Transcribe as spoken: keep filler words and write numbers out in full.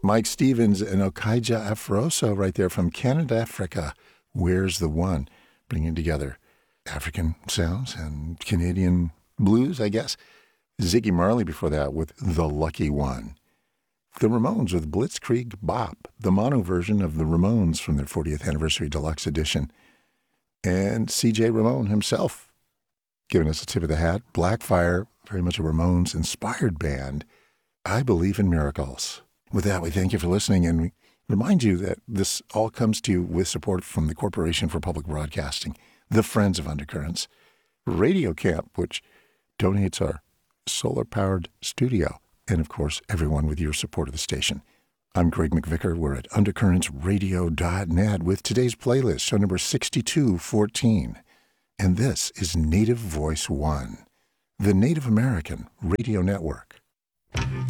Mike Stevens and Okaija Afroso right there from Canada, Africa. Where's the One? Bringing together African sounds and Canadian blues, I guess. Ziggy Marley before that with The Lucky One. The Ramones with Blitzkrieg Bop, the mono version of the Ramones from their fortieth Anniversary Deluxe Edition. And C J Ramone himself giving us a tip of the hat. Blackfire, very much a Ramones-inspired band. I Believe in Miracles. With that, we thank you for listening, and we remind you that this all comes to you with support from the Corporation for Public Broadcasting, the Friends of Undercurrents, Radio Camp, which donates our solar-powered studio, and, of course, everyone with your support of the station. I'm Greg McVicker. We're at undercurrents radio dot net with today's playlist, show number sixty-two fourteen. And this is Native Voice One, the Native American Radio Network.